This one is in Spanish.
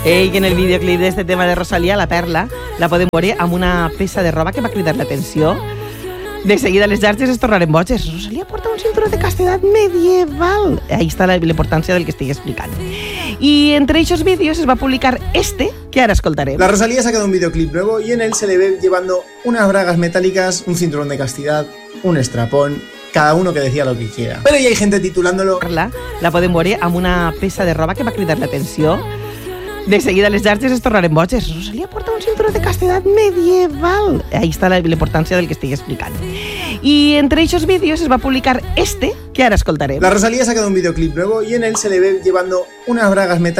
I en el videoclip d'este tema de Rosalía, La Perla, la podem veure amb una peça de roba que va cridar l'atenció. De seguida les xarxes es tornaren boges. Rosalía porta un cinturó de castedat medieval. Ahí està la importància del que estic explicant. Y entre esos vídeos es va publicar este que ahora escoltaré. La Rosalía ha sacado un videoclip nuevo y en él se le ve llevando unas bragas metálicas, un cinturón de castidad, un estrapón, cada uno que decía lo que quiera. Pero ya hay gente titulándolo... La podem veure amb una peça de roba que va cridar l'atenció. De seguida les xarxes es tornaren boges. Rosalía porta un cinturó de castedat medieval. Ahí està la importància del que estic explicant. Y entre esos vídeos es va publicar este que ahora escoltaré. La Rosalía ha sacado un videoclip nuevo y en él se le ve llevando unas bragas metálicas